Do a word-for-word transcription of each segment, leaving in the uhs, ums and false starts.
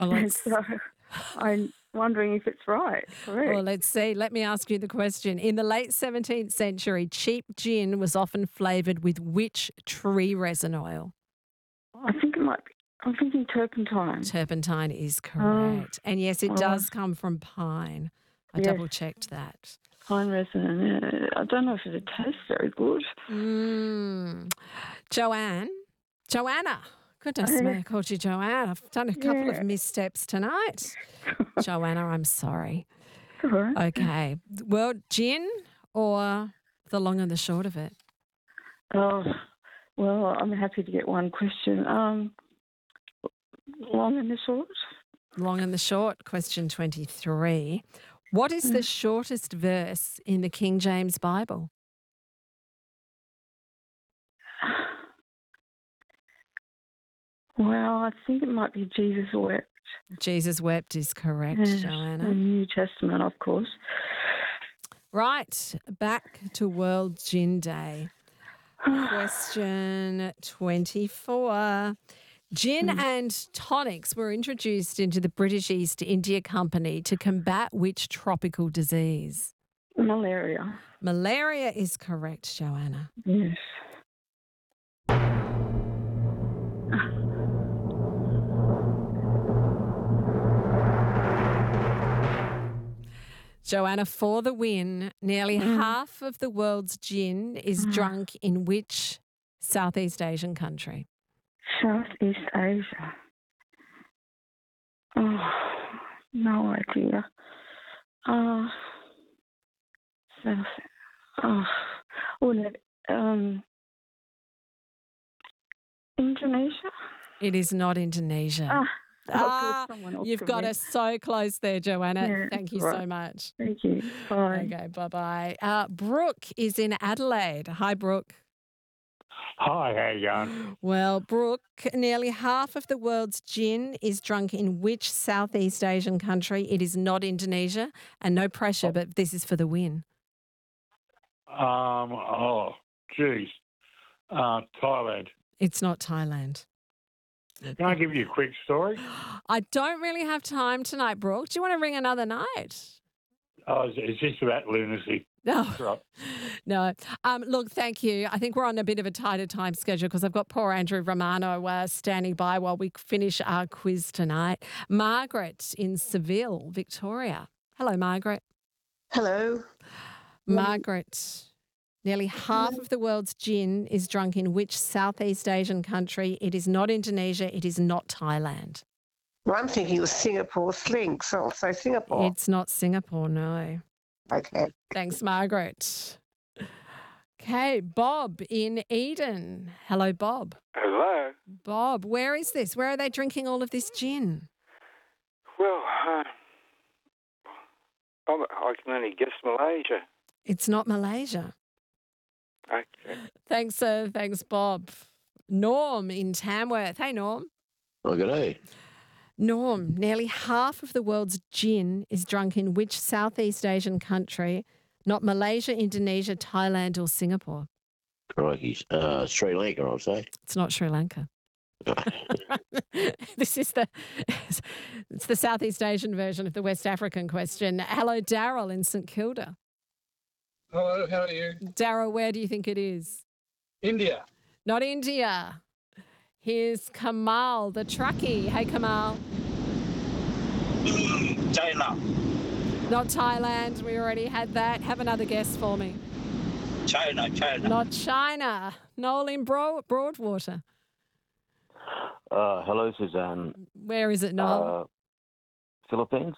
Well, And let's, so I'm wondering if it's right, correct? well, let's see. Let me ask you the question. In the late seventeenth century, cheap gin was often flavoured with which tree resin oil? I think it might be, I'm thinking turpentine. Turpentine is Oh, correct. And yes, it oh, does come from pine. I yes, double checked that. pine resin. Yeah. I don't know if it tastes very good. Mm. Joanne, Joanna. Goodness Uh, me, I called you Joanne. I've done a couple of yeah. missteps tonight. Joanna, I'm sorry. All right. Okay. Well, gin or the long and the short of it? Oh, well, I'm happy to get one question. Um, long and the short? Long and the short, question twenty-three. What is the Mm. shortest verse in the King James Bible? Well, I think it might be Jesus wept. Jesus wept is correct, Yes, the Joanna. New Testament, of course. Right, back to World Gin Day. Question twenty-four. Gin Mm. and tonics were introduced into the British East India Company to combat which tropical disease? Malaria. Malaria is correct, Joanna. Yes. Joanna, for the win, nearly Mm. half of the world's gin is Mm. drunk in which Southeast Asian country? Southeast Asia. Oh, no idea. Uh, South. Oh, oh no, um, Indonesia? It is not Indonesia. Ah, oh, Ah, good. Someone else you've could got win. us so close there, Joanna. Yeah, Thank you right. so much. Thank you. Bye. Okay, bye-bye. Uh, Brooke is in Adelaide. Hi, Brooke. Hi, how you going? Well, Brooke, nearly half of the world's gin is drunk in which Southeast Asian country? It is not Indonesia, and no pressure, but this is for the win. Um, oh, geez. Uh, Thailand. It's not Thailand. Can I give you a quick story? I don't really have time tonight, Brooke. Do you want to ring another night? Oh, is, is this about lunacy? No, Right. no. Um, look, thank you. I think we're on a bit of a tighter time schedule because I've got poor Andrew Romano uh, standing by while we finish our quiz tonight. Margaret in Seville, Victoria. Hello, Margaret. Hello. Margaret, nearly half of the world's gin is drunk in which Southeast Asian country? It is not Indonesia. It is not Thailand. Well, I'm thinking it was Singapore Sling, so I'll say Singapore. It's not Singapore, no. Okay. Thanks, Margaret. Okay, Bob in Eden. Hello, Bob. Hello. Bob, where is this? Where are they drinking all of this gin? Well, uh, I'm, I can only guess Malaysia. It's not Malaysia. Okay. Thanks, uh, thanks, Bob. Norm in Tamworth. Hey, Norm. Oh, good day. Norm, nearly half of the world's gin is drunk in which Southeast Asian country? Not Malaysia, Indonesia, Thailand, or Singapore. Crikey. Uh, Sri Lanka, I'll say. It's not Sri Lanka. This is the it's the Southeast Asian version of the West African question. Hello, Daryl in St Kilda. Hello, how are you? Daryl, where do you think it is? India. Not India. Here's Kamal, the truckie. Hey, Kamal. China. Not Thailand. We already had that. Have another guess for me. China, China. Not China. Noel in Bro- Broadwater. Uh, hello, Suzanne. Where is it, Noel? Uh, Philippines?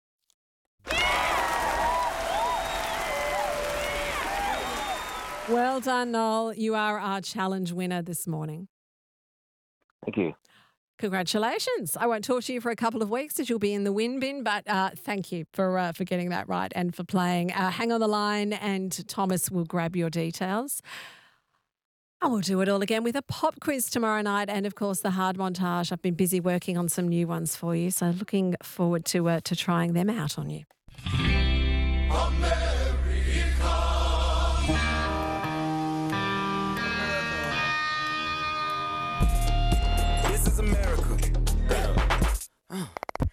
Well done, Noel. You are our challenge winner this morning. Thank you. Congratulations. I won't talk to you for a couple of weeks as you'll be in the win bin, but uh, thank you for uh, for getting that right and for playing. Uh, hang on the line and Thomas will grab your details. And we'll do it all again with a pop quiz tomorrow night and, of course, the hard montage. I've been busy working on some new ones for you, so looking forward to uh, to trying them out on you. This is America.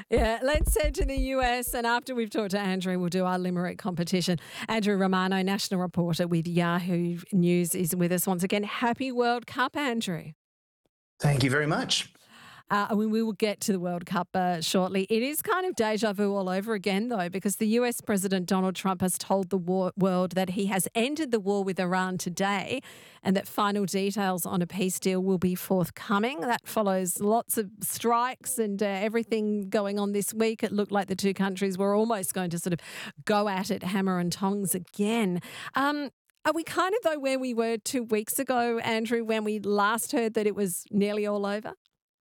Yeah, let's head to the U S. And after we've talked to Andrew, we'll do our Limerick competition. Andrew Romano, national reporter with Yahoo News, is with us once again. Happy World Cup, Andrew. Thank you very much. Uh, I mean, we will get to the World Cup uh, shortly. It is kind of deja vu all over again, though, because the U S President Donald Trump has told the war- world that he has ended the war with Iran today and that final details on a peace deal will be forthcoming. That follows lots of strikes and uh, everything going on this week. It looked like the two countries were almost going to sort of go at it hammer and tongs again. Um, Are we kind of, though, where we were two weeks ago, Andrew, when we last heard that it was nearly all over?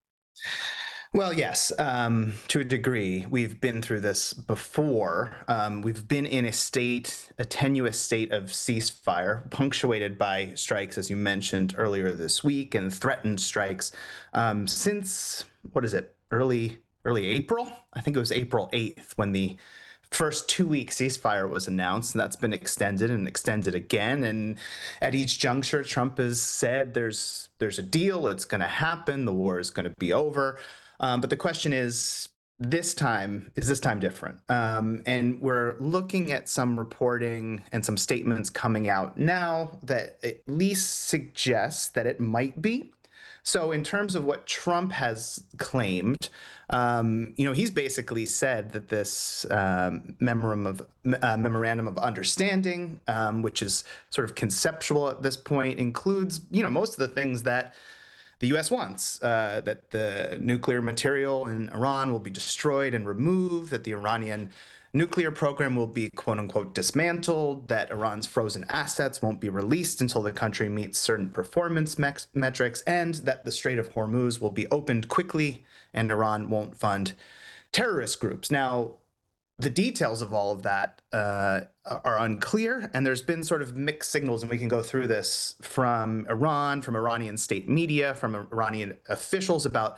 Well, yes, um, to a degree. We've been through this before. Um, we've been in a state, a tenuous state of ceasefire, punctuated by strikes, as you mentioned earlier this week, and threatened strikes um, since, what is it, early early April? I think it was April eighth when the first two-week ceasefire was announced, and that's been extended and extended again. And at each juncture, Trump has said there's there's a deal, it's going to happen, the war is going to be over. Um, but the question is, this time, is this time different? Um, and we're looking at some reporting and some statements coming out now that at least suggests that it might be. So in terms of what Trump has claimed, um, you know, he's basically said that this um, memorandum of uh, memorandum of understanding, um, which is sort of conceptual at this point, includes, you know, most of the things that the U S wants, uh, that the nuclear material in Iran will be destroyed and removed, that the Iranian nuclear program will be, quote unquote, dismantled, that Iran's frozen assets won't be released until the country meets certain performance me- metrics, and that the Strait of Hormuz will be opened quickly and Iran won't fund terrorist groups. Now, the details of all of that uh, are unclear, and there's been sort of mixed signals, and we can go through this from Iran, from Iranian state media, from Iranian officials about,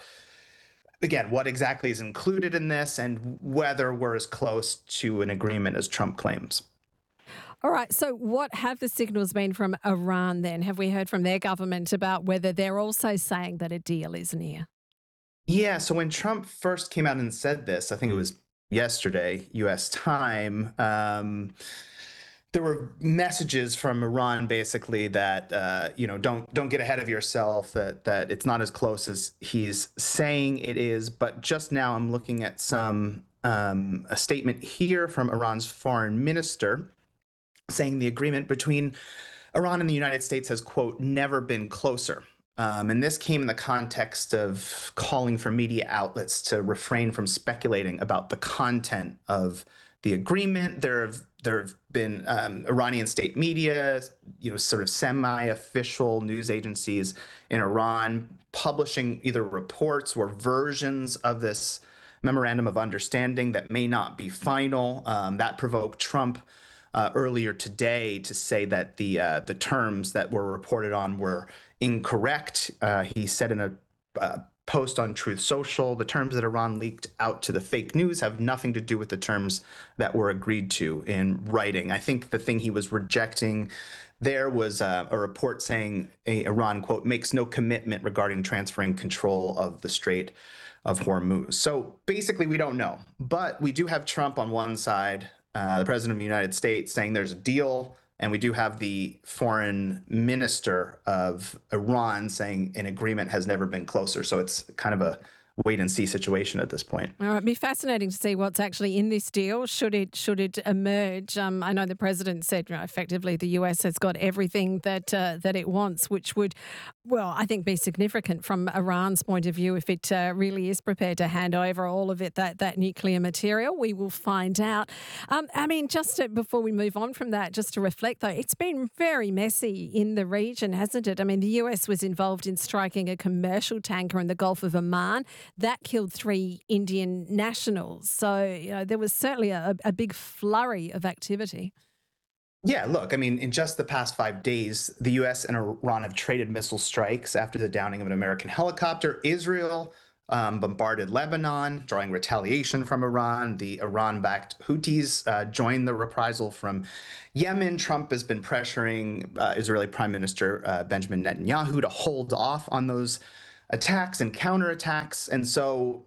again, what exactly is included in this and whether we're as close to an agreement as Trump claims. All right. So what have the signals been from Iran then? Have we heard from their government about whether they're also saying that a deal is near? Yeah. So when Trump first came out and said this, I think it was yesterday, U S time, um, there were messages from Iran basically that uh, you know don't don't get ahead of yourself, that that it's not as close as he's saying it is. But just now I'm looking at some um, a statement here from Iran's foreign minister saying the agreement between Iran and the United States has, quote, never been closer. Um, and this came in the context of calling for media outlets to refrain from speculating about the content of the agreement. There have there have been um, Iranian state media, you know, sort of semi-official news agencies in Iran publishing either reports or versions of this memorandum of understanding that may not be final. Um, that provoked Trump uh, earlier today to say that the uh, the terms that were reported on were incorrect. Uh, he said in a uh, post on Truth Social, the terms that Iran leaked out to the fake news have nothing to do with the terms that were agreed to in writing. I think the thing he was rejecting there was uh, a report saying a, Iran, quote, makes no commitment regarding transferring control of the Strait of Hormuz. So basically, we don't know. But we do have Trump on one side, uh, the president of the United States, saying there's a deal. And we do have the foreign minister of Iran saying an agreement has never been closer. So it's kind of a wait and see situation at this point. All right, it'd be fascinating to see what's actually in this deal. Should it should it emerge? Um, I know the president said, you know, effectively the U S has got everything that uh, that it wants, which would, well, I think be significant from Iran's point of view if it uh, really is prepared to hand over all of it, that that nuclear material. We will find out. Um, I mean, just to, before we move on from that, just to reflect though, it's been very messy in the region, hasn't it? I mean, the U S was involved in striking a commercial tanker in the Gulf of Oman. That killed three Indian nationals. So, you know, there was certainly a, a big flurry of activity. Yeah, look, I mean, in just the past five days, the U S and Iran have traded missile strikes after the downing of an American helicopter. Israel um, bombarded Lebanon, drawing retaliation from Iran. The Iran-backed Houthis uh, joined the reprisal from Yemen. Trump has been pressuring uh, Israeli Prime Minister uh, Benjamin Netanyahu to hold off on those attacks and counterattacks. And so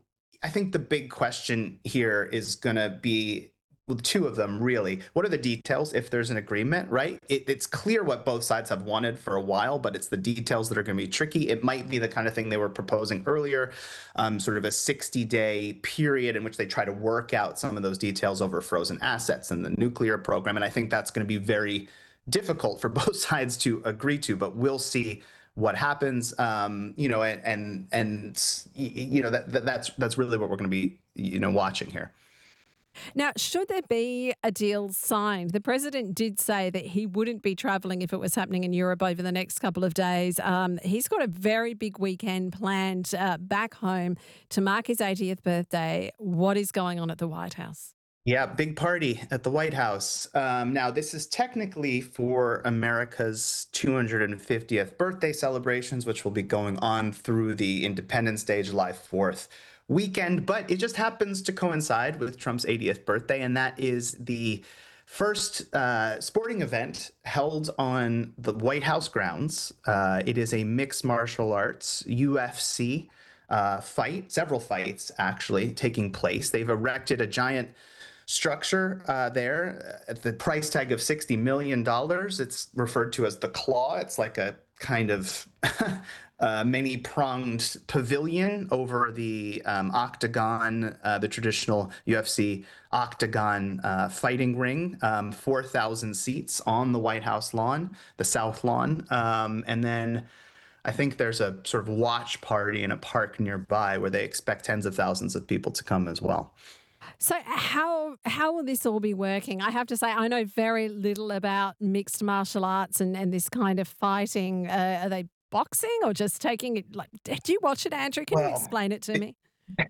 I think the big question here is going to be, well, two of them really. What are the details if there's an agreement, right? It, it's clear what both sides have wanted for a while, but it's the details that are going to be tricky. It might be the kind of thing they were proposing earlier, um, sort of a sixty-day period in which they try to work out some of those details over frozen assets and the nuclear program. And I think that's going to be very difficult for both sides to agree to, but we'll see what happens. Um, you know, and and, and you know that, that that's that's really what we're going to be, you know, watching here. Now, should there be a deal signed? The president did say that he wouldn't be travelling if it was happening in Europe over the next couple of days. Um, he's got a very big weekend planned uh, back home to mark his eightieth birthday. What is going on at the White House? Yeah, big party at the White House. Um, now, this is technically for America's two hundred fiftieth birthday celebrations, which will be going on through the Independence Day, July fourth weekend, but it just happens to coincide with Trump's eightieth birthday, and that is the first uh, sporting event held on the White House grounds. Uh, it is a mixed martial arts, U F C uh, fight, several fights actually taking place. They've erected a giant structure uh, there at the price tag of sixty million dollars. It's referred to as the Claw. It's like a kind of uh, many-pronged pavilion over the um, octagon, uh, the traditional U F C octagon uh, fighting ring, um, four thousand seats on the White House lawn, the South Lawn. Um, and then I think there's a sort of watch party in a park nearby where they expect tens of thousands of people to come as well. So how how will this all be working? I have to say, I know very little about mixed martial arts and, and this kind of fighting. Uh, are they boxing or just taking it? Like, do you watch it, Andrew? Can well, you explain it to me?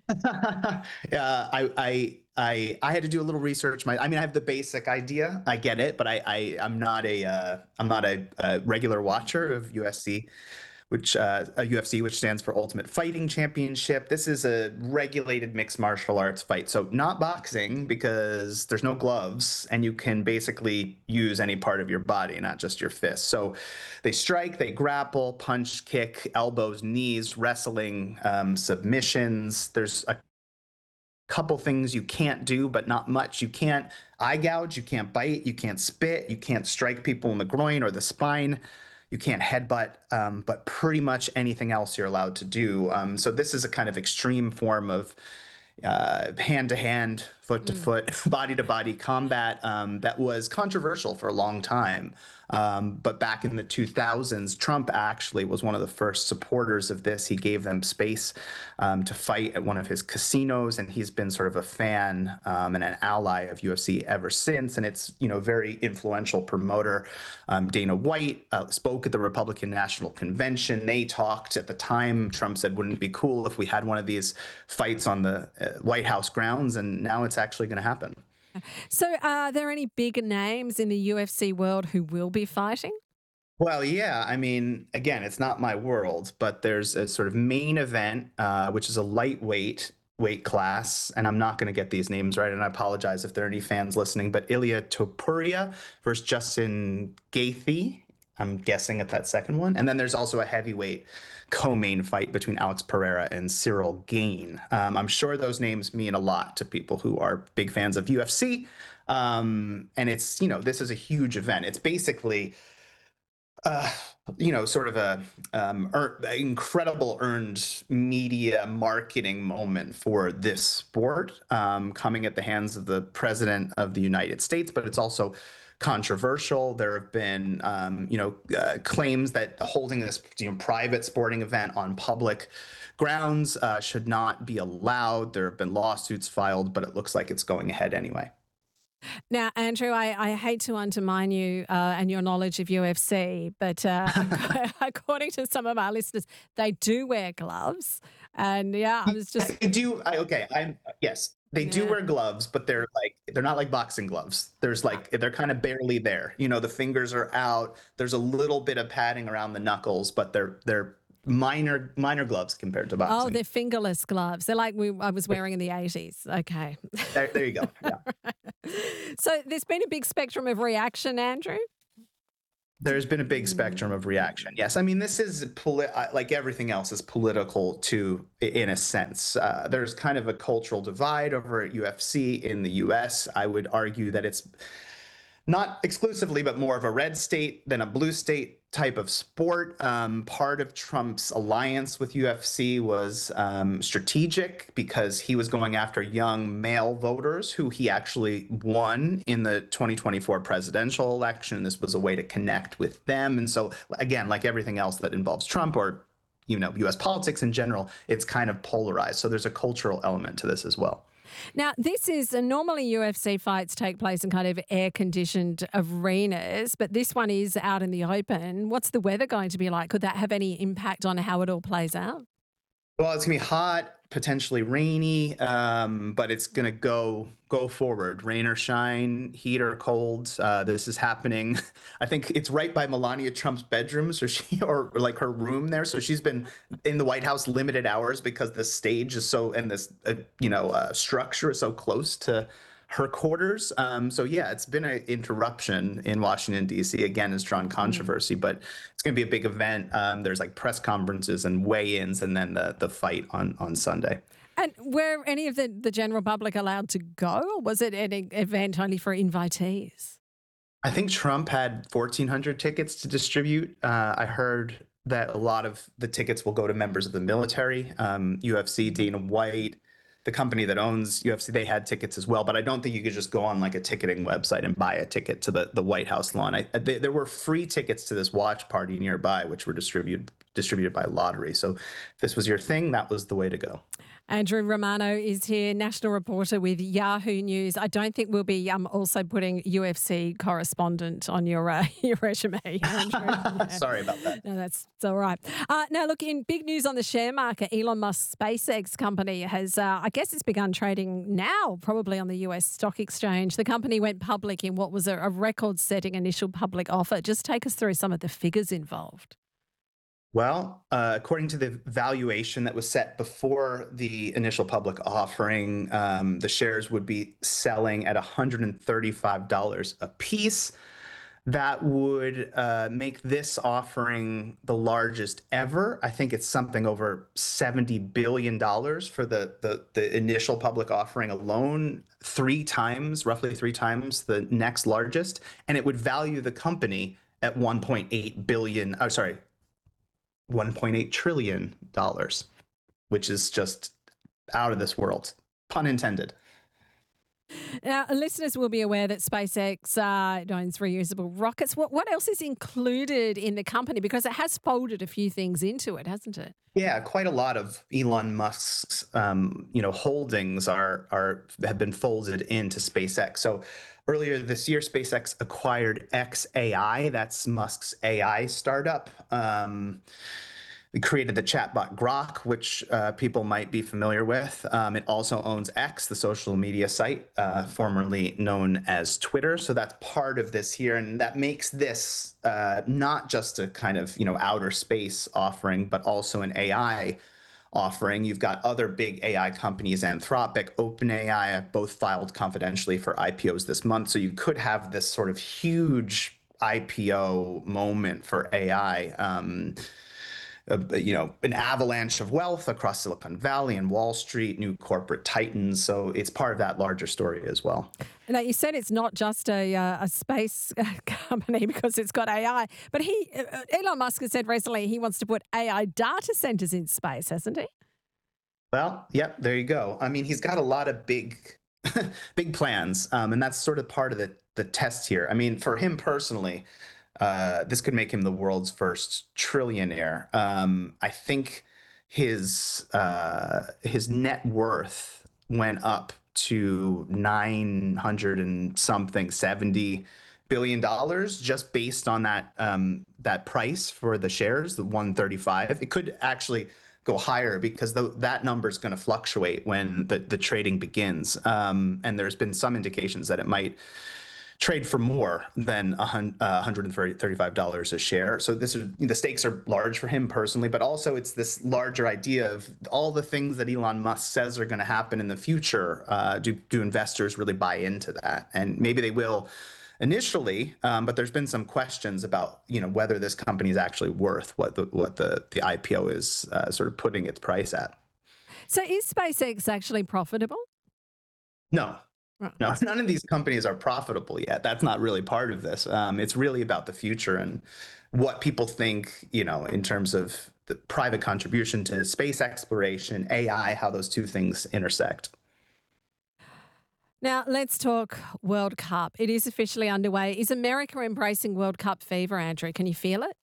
yeah, I, I I I had to do a little research. My, I mean, I have the basic idea. I get it, but I, I I'm not a uh, I'm not a, a regular watcher of U F C. Which uh, a U F C, which stands for Ultimate Fighting Championship. This is a regulated mixed martial arts fight. So not boxing because there's no gloves and you can basically use any part of your body, not just your fists. So they strike, they grapple, punch, kick, elbows, knees, wrestling, um, submissions. There's a couple things you can't do, but not much. You can't eye gouge, you can't bite, you can't spit, you can't strike people in the groin or the spine. You can't headbutt, um, but pretty much anything else you're allowed to do. Um, so this is a kind of extreme form of uh, hand-to-hand, foot-to-foot, mm. body-to-body combat um, that was controversial for a long time. Um, but back in the two thousands, Trump actually was one of the first supporters of this. He gave them space um, to fight at one of his casinos, and he's been sort of a fan um, and an ally of U F C ever since. And it's, you know, very influential promoter. Um, Dana White uh, spoke at the Republican National Convention. They talked at the time. Trump said, wouldn't it be cool if we had one of these fights on the uh, White House grounds? And now it's actually going to happen. So are there any big names in the U F C world who will be fighting? Well, yeah. I mean, again, it's not my world, but there's a sort of main event, uh, which is a lightweight weight class. And I'm not going to get these names right, and I apologize if there are any fans listening, but Ilia Topuria versus Justin Gaethje. I'm guessing at that second one. And then there's also a heavyweight co-main fight between Alex Pereira and Cyril Gane. Um, I'm sure those names mean a lot to people who are big fans of U F C. Um, and it's, you know, this is a huge event. It's basically, uh, you know, sort of a um, er, incredible earned media marketing moment for this sport um, coming at the hands of the President of the United States, but it's also controversial. There have been, um, you know, uh, claims that holding this, you know, private sporting event on public grounds uh, should not be allowed. There have been lawsuits filed, but it looks like it's going ahead anyway. Now, Andrew, I, I hate to undermine you uh, and your knowledge of U F C, but uh, according to some of our listeners, they do wear gloves. And yeah, I was just. I do. I, okay. I'm yes. They Yeah. do wear gloves, but they're like they're not like boxing gloves. There's like they're kind of barely there. You know, the fingers are out. There's a little bit of padding around the knuckles, but they're they're minor minor gloves compared to boxing. Oh, they're fingerless gloves. They're like we I was wearing in the eighties. Okay. There, there you go. Yeah. So there's been a big spectrum of reaction, Andrew. There's been a big spectrum of reaction. Yes, I mean this is poli- uh, like everything else is political too, i- in a sense. Uh, there's kind of a cultural divide over at U F C in the U S. I would argue that it's not exclusively, but more of a red state than a blue state type of sport. Um, part of Trump's alliance with U F C was um, strategic because he was going after young male voters who he actually won in the twenty twenty-four presidential election. This was a way to connect with them. And so, again, like everything else that involves Trump or you know U S politics in general, it's kind of polarized. So there's a cultural element to this as well. Now, this is uh, normally U F C fights take place in kind of air conditioned arenas, but this one is out in the open. What's the weather going to be like? Could that have any impact on how it all plays out? Well, it's gonna be hot, potentially rainy, um, but it's gonna go go forward, rain or shine, heat or cold. Uh, this is happening. I think it's right by Melania Trump's bedroom, so she or, or like her room there. So she's been in the White House limited hours because the stage is so and this uh, you know uh, structure is so close to her quarters. Um, so yeah, it's been an interruption in Washington, D C. Again, it's drawn controversy, but it's going to be a big event. Um, there's like press conferences and weigh-ins, and then the the fight on on Sunday. And were any of the, the general public allowed to go, or was it an e- event only for invitees? I think Trump had fourteen hundred tickets to distribute. Uh, I heard that a lot of the tickets will go to members of the military. Um, U F C, Dana White, the company that owns U F C, they had tickets as well. But I don't think you could just go on like a ticketing website and buy a ticket to the, the White House lawn. I, they, there were free tickets to this watch party nearby, which were distributed distributed by lottery. So if this was your thing, that was the way to go. Andrew Romano is here, national reporter with Yahoo News. I don't think we'll be um, also putting U F C correspondent on your uh, your resume, Andrew. Yeah. Sorry about that. No, that's it's all right. Uh, now, look, in big news on the share market, Elon Musk's SpaceX company has, uh, I guess it's begun trading now, probably on the U S stock exchange. The company went public in what was a, a record-setting initial public offer. Just take us through some of the figures involved. Well, uh, according to the valuation that was set before the initial public offering, um, the shares would be selling at one hundred thirty-five dollars a piece. That would uh, make this offering the largest ever. I think it's something over seventy billion dollars for the, the, the initial public offering alone, three times, roughly three times the next largest. And it would value the company at one point eight billion, oh, sorry, one point eight trillion dollars, which is just out of this world, pun intended. Now, listeners will be aware that SpaceX uh, owns reusable rockets. What what else is included in the company? Because it has folded a few things into it, hasn't it? Yeah, quite a lot of Elon Musk's um, you know holdings are are have been folded into SpaceX. So earlier this year, SpaceX acquired X A I. That's Musk's A I startup. Um, It created the chatbot Grok, which uh, people might be familiar with. Um, it also owns X, the social media site, uh, formerly known as Twitter. So that's part of this here. And that makes this uh, not just a kind of, you know, outer space offering, but also an A I offering. You've got other big A I companies, Anthropic, OpenAI, have both filed confidentially for I P Os this month. So you could have this sort of huge I P O moment for A I. Um, Uh, you know, an avalanche of wealth across Silicon Valley and Wall Street, new corporate titans. So it's part of that larger story as well. Now, you said it's not just a uh, a space company because it's got A I, but he uh, Elon Musk has said recently he wants to put A I data centers in space, hasn't he? Well, yep, there you go. I mean, he's got a lot of big, big plans, um, and that's sort of part of the the test here. I mean, for him personally, Uh, this could make him the world's first trillionaire. Um, I think his uh, his net worth went up to nine hundred and something, seventy billion dollars, just based on that um, that price for the shares, the one thirty-five. It could actually go higher because the, that number is going to fluctuate when the, the trading begins. Um, and there's been some indications that it might trade for more than one hundred thirty-five dollars a share. So this is, the stakes are large for him personally, but also it's this larger idea of all the things that Elon Musk says are going to happen in the future. Uh, do, do investors really buy into that? And maybe they will initially, um, but there's been some questions about, you know, whether this company is actually worth what the what the the I P O is uh, sort of putting its price at. So is SpaceX actually profitable? No. Right. No, none of these companies are profitable yet. That's not really part of this. Um, it's really about the future and what people think, you know, in terms of the private contribution to space exploration, A I, how those two things intersect. Now, let's talk World Cup. It is officially underway. Is America embracing World Cup fever, Andrew? Can you feel it?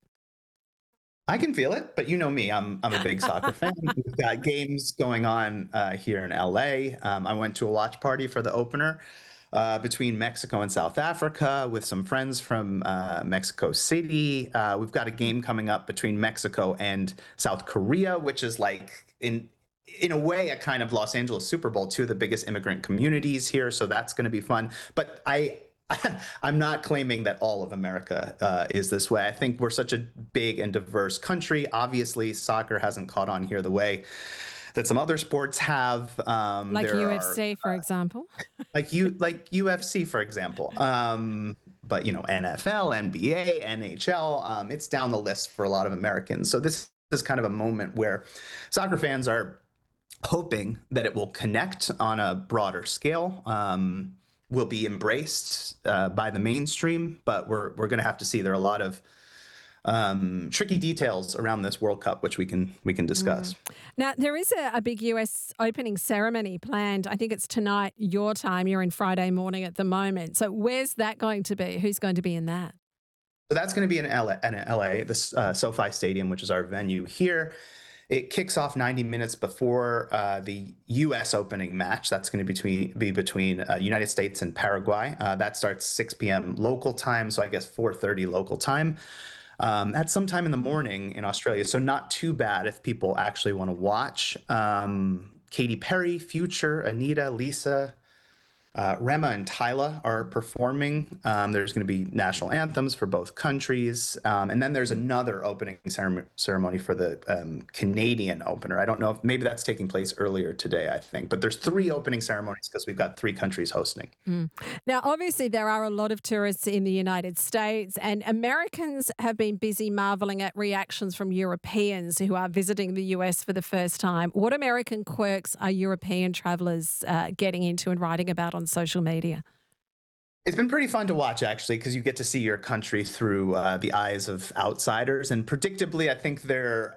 I can feel it, but you know me, I'm I'm a big soccer fan. We've got games going on uh, here in L A. Um, I went to a watch party for the opener uh, between Mexico and South Africa with some friends from uh, Mexico City. Uh, we've got a game coming up between Mexico and South Korea, which is like in in a way a kind of Los Angeles Super Bowl, two of the biggest immigrant communities here. So that's going to be fun. But I. I'm not claiming that all of America uh, is this way. I think we're such a big and diverse country. Obviously, soccer hasn't caught on here the way that some other sports have. Um, like there U F C, are, for uh, example. like you, like U F C, for example. Um, but you know, N F L, N B A, N H L. Um, it's down the list for a lot of Americans. So this is kind of a moment where soccer fans are hoping that it will connect on a broader scale. Um, will be embraced uh, by the mainstream, but we're we're going to have to see. There are a lot of um, tricky details around this World Cup, which we can we can discuss. Mm. Now, there is a, a big U S opening ceremony planned. I think it's tonight, your time. You're in Friday morning at the moment. So where's that going to be? Who's going to be in that? So that's going to be in L A, in L A this uh, SoFi Stadium, which is our venue here. It kicks off ninety minutes before uh, the U S opening match. That's going to be between, be between uh, United States and Paraguay. Uh, that starts six p.m. local time, so I guess four thirty local time. Um, at some time in the morning in Australia, so not too bad if people actually want to watch. Um, Katy Perry, Future, Anita, Lisa, Uh, Rema and Tyla are performing. Um, there's going to be national anthems for both countries. Um, and then there's another opening ceremony, ceremony for the um, Canadian opener. I don't know if maybe that's taking place earlier today, I think. But there's three opening ceremonies because we've got three countries hosting. Mm. Now, obviously, there are a lot of tourists in the United States, and Americans have been busy marveling at reactions from Europeans who are visiting the U S for the first time. What American quirks are European travellers uh, getting into and writing about on social media? It's been pretty fun to watch, actually, because you get to see your country through uh, the eyes of outsiders. And predictably, I think they're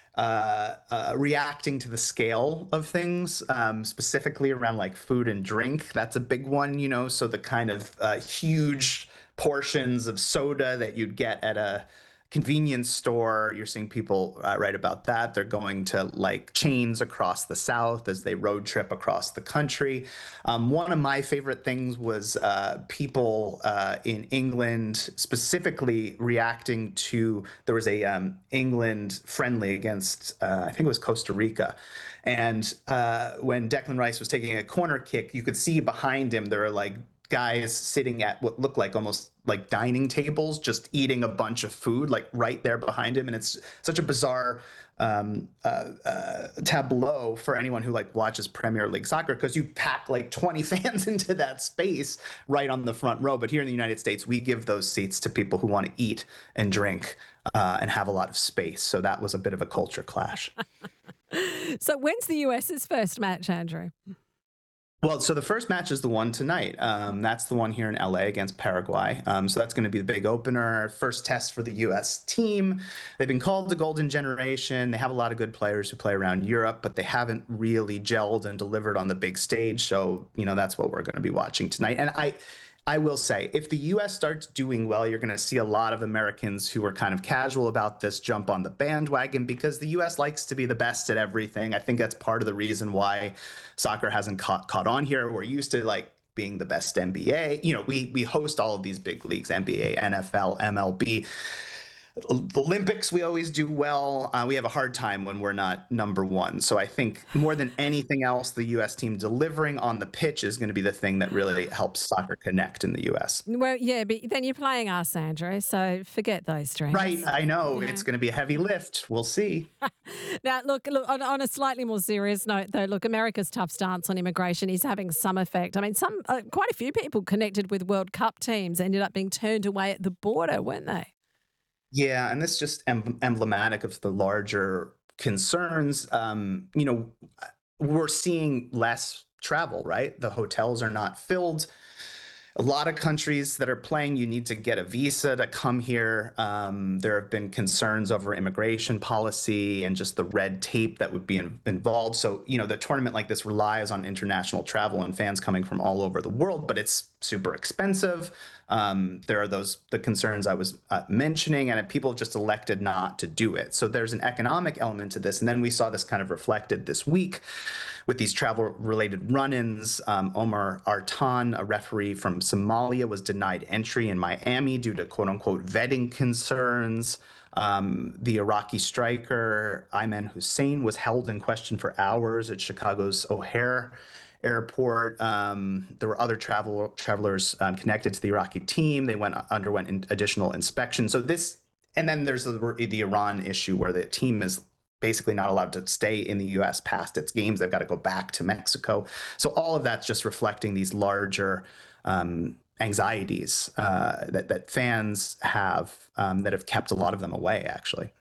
uh, uh, reacting to the scale of things, um, specifically around like food and drink. That's a big one, you know, so the kind of uh, huge portions of soda that you'd get at a convenience store. You're seeing people uh, write about that. They're going to like chains across the South as they road trip across the country. Um, one of my favorite things was uh, people uh, in England specifically reacting to, there was a um, England friendly against, uh, I think it was Costa Rica. And uh, when Declan Rice was taking a corner kick, you could see behind him, there are like guys sitting at what looked like almost like dining tables, just eating a bunch of food, like right there behind him. And it's such a bizarre um, uh, uh, tableau for anyone who like watches Premier League soccer, because you pack like twenty fans into that space right on the front row. But here in the United States, we give those seats to people who want to eat and drink uh, and have a lot of space. So that was a bit of a culture clash. So when's the US's first match, Andrew? Well, so the first match is the one tonight. Um, that's the one here in L A against Paraguay. Um, so that's going to be the big opener, first test for the U S team. They've been called the Golden Generation. They have a lot of good players who play around Europe, but they haven't really gelled and delivered on the big stage. So, you know, that's what we're going to be watching tonight. And I, I will say, if the U S starts doing well, you're going to see a lot of Americans who are kind of casual about this jump on the bandwagon, because the U S likes to be the best at everything. I think that's part of the reason why soccer hasn't caught, caught on here. We're used to like being the best N B A. You know, we we host all of these big leagues, N B A, N F L, M L B. the Olympics, we always do well. Uh, we have a hard time when we're not number one. So I think more than anything else, the U S team delivering on the pitch is going to be the thing that really helps soccer connect in the U S. Well, yeah, but then you're playing us, Andrew, so forget those dreams. Right, I know. Yeah. It's going to be a heavy lift. We'll see. Now, look, look on, on a slightly more serious note, though, look, America's tough stance on immigration is having some effect. I mean, some uh, quite a few people connected with World Cup teams ended up being turned away at the border, weren't they? Yeah, and this is just em- emblematic of the larger concerns. Um, you know, we're seeing less travel, right? The hotels are not filled. A lot of countries that are playing, you need to get a visa to come here. Um, there have been concerns over immigration policy and just the red tape that would be in, involved. So, you know, the tournament like this relies on international travel and fans coming from all over the world, but it's super expensive. Um, there are those the concerns I was uh, mentioning, and people have just elected not to do it. So there's an economic element to this, and then we saw this kind of reflected this week with these travel-related run-ins. Um, Omar Artan, a referee from Somalia, was denied entry in Miami due to quote-unquote vetting concerns. Um, the Iraqi striker Ayman Hussein was held in question for hours at Chicago's O'Hare Airport. Um, there were other travel travelers um, connected to the Iraqi team. They went underwent in, additional inspection. So this, and then there's the, the Iran issue where the team is basically not allowed to stay in the U S past its games. They've got to go back to Mexico. So all of that's just reflecting these larger um, anxieties uh, that, that fans have um, that have kept a lot of them away, actually.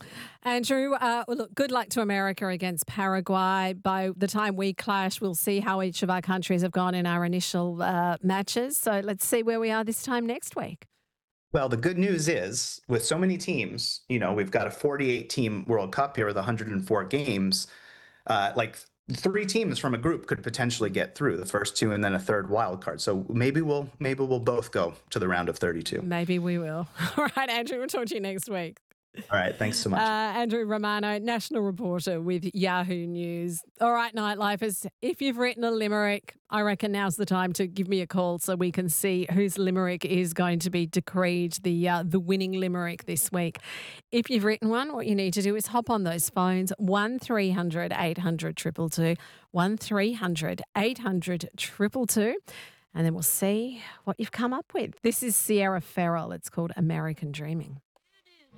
Andrew, uh, well, look, good luck to America against Paraguay. By the time we clash, we'll see how each of our countries have gone in our initial uh, matches. So let's see where we are this time next week. Well, the good news is with so many teams, you know, we've got a forty-eight team World Cup here with one hundred four games. Uh, like three teams from a group could potentially get through, the first two and then a third wild card. So maybe we'll maybe we'll both go to the round of thirty-two. Maybe we will. All right, Andrew, we'll talk to you next week. All right, thanks so much. Uh, Andrew Romano, national reporter with Yahoo News. All right, Nightlifers, if you've written a limerick, I reckon now's the time to give me a call so we can see whose limerick is going to be decreed the uh, the winning limerick this week. If you've written one, what you need to do is hop on those phones, one three hundred eight hundred two two two, one three hundred eight hundred two two two, and then we'll see what you've come up with. This is Sierra Farrell. It's called American Dreaming.